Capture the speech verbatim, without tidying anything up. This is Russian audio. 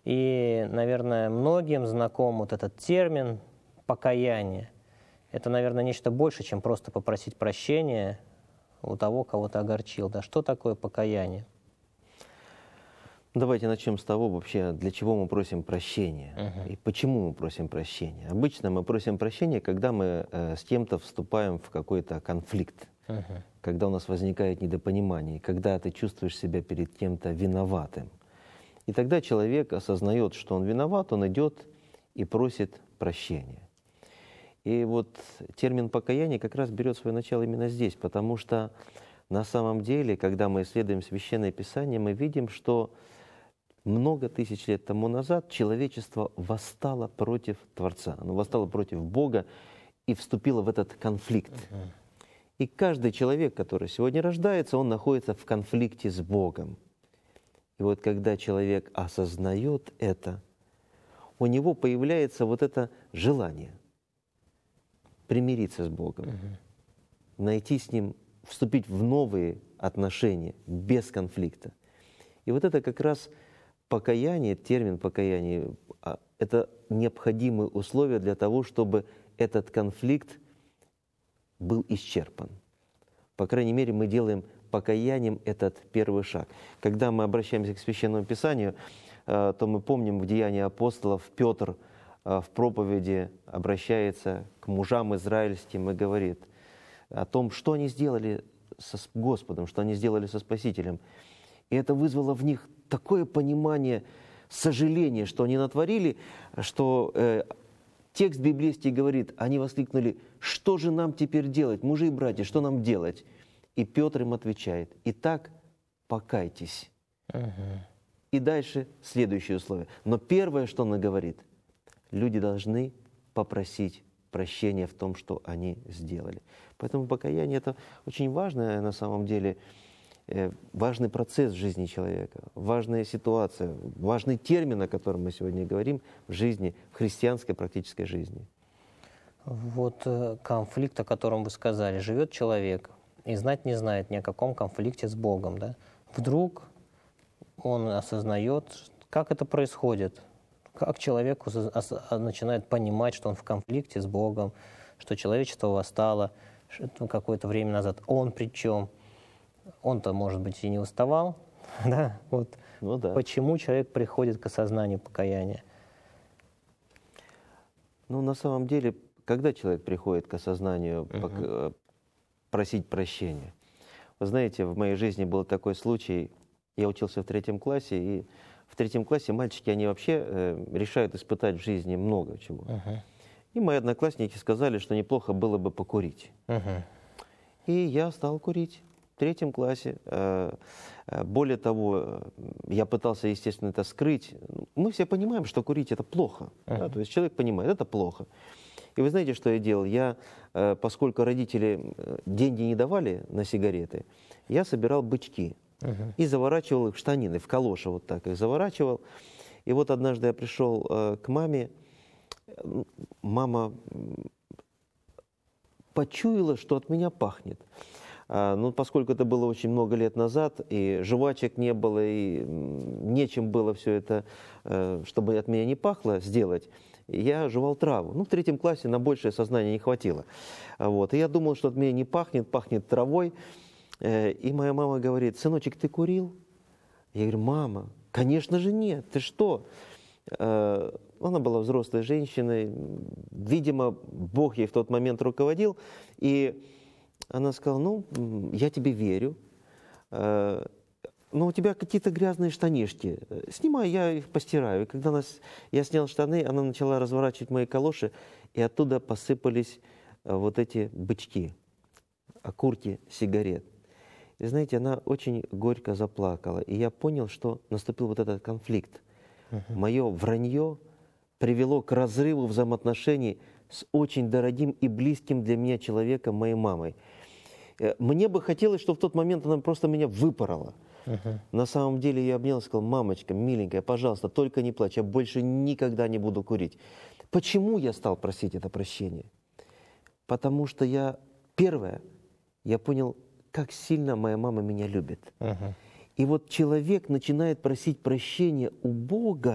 И, наверное, многим знаком вот этот термин «покаяние». Это, наверное, нечто больше, чем просто попросить прощения у того, кого ты огорчил. Да? Что такое покаяние? Давайте начнем с того вообще, для чего мы просим прощения Мгм. и почему мы просим прощения. Обычно мы просим прощения, когда мы э, с кем-то вступаем в какой-то конфликт, Мгм. когда у нас возникает недопонимание, когда ты чувствуешь себя перед кем-то виноватым. И тогда человек осознает, что он виноват, он идет и просит прощения. И вот термин покаяние как раз берет свое начало именно здесь, потому что на самом деле, когда мы исследуем Священное Писание, мы видим, что много тысяч лет тому назад человечество восстало против Творца, оно восстало против Бога и вступило в этот конфликт. Мгм. И каждый человек, который сегодня рождается, он находится в конфликте с Богом. И вот когда человек осознает это, у него появляется вот это желание примириться с Богом, Мгм. найти с Ним, вступить в новые отношения без конфликта. И вот это как раз покаяние, термин покаяние, а, это необходимые условия для того, чтобы этот конфликт был исчерпан. По крайней мере, мы делаем покаянием этот первый шаг. Когда мы обращаемся к Священному Писанию, э, то мы помним в Деянии апостолов Петр э, в проповеди обращается к мужам израильским и говорит о том, что они сделали со Господом, что они сделали со Спасителем. И это вызвало в них такое понимание, сожаление, что они натворили, что э, текст библейский говорит, они воскликнули: «Что же нам теперь делать, мужи и братья, что нам делать?» И Петр им отвечает: «Итак, покайтесь». Мгм. И дальше следующее условие. Но первое, что он говорит, люди должны попросить прощения в том, что они сделали. Поэтому покаяние – это очень важная на самом деле, э, важный процесс в жизни человека, важная ситуация, важный термин, о котором мы сегодня говорим в жизни, в христианской практической жизни. Вот э, конфликт, о котором вы сказали. Живет человек и знать не знает ни о каком конфликте с Богом. Да? Вдруг он осознает, как это происходит, как человек ос- ос- начинает понимать, что он в конфликте с Богом, что человечество восстало что какое-то время назад. Он причем, он-то, может быть, и не уставал. Да? Вот. Ну да. Почему человек приходит к осознанию покаяния? Ну, на самом деле, когда человек приходит к осознанию Мгм. пок- э, просить прощения? Вы знаете, в моей жизни был такой случай, я учился в третьем классе, и в третьем классе мальчики, они вообще э, решают испытать в жизни много чего. Мгм. И мои одноклассники сказали, что неплохо было бы покурить. Мгм. И я стал курить в третьем классе. Э, э, Более того, э, я пытался, естественно, это скрыть. Мы все понимаем, что курить это плохо. Да? Мгм. То есть человек понимает, это плохо. И вы знаете, что я делал? Я, э, поскольку родители э, деньги не давали на сигареты, я собирал бычки Мгм. и заворачивал их в штанины, в калоши вот так их заворачивал. И вот однажды я пришел э, к маме. Э, Мама м, почуяла, что от меня пахнет. А, ну, поскольку это было очень много лет назад, и жвачек не было, и м, нечем было все это, э, чтобы от меня не пахло, сделать, я жевал траву. Ну, в третьем классе на большее сознание не хватило. А Вот. И я думал, что от меня не пахнет, пахнет травой. Э, И моя мама говорит: «Сыночек, ты курил?» Я говорю: «Мама, конечно же нет, ты что?» Э, Она была взрослой женщиной, видимо, Бог ей в тот момент руководил, и она сказала: «Ну, м, я тебе верю, э, но у тебя какие-то грязные штанишки, Э, снимай, я их постираю». И когда она с- я снял штаны, она начала разворачивать мои калоши, и оттуда посыпались э, вот эти бычки, окурки сигарет. И знаете, она очень горько заплакала, и я понял, что наступил вот этот конфликт. Мое вранье привело к разрыву взаимоотношений с очень дорогим и близким для меня человеком, моей мамой. Э, Мне бы хотелось, чтобы в тот момент она просто меня выпорола. Мгм. На самом деле я обнял и сказал: «Мамочка, миленькая, пожалуйста, только не плачь, я больше никогда не буду курить». Почему я стал просить это прощение? Потому что я, первое, я понял, как сильно моя мама меня любит. Мгм. И вот человек начинает просить прощения у Бога,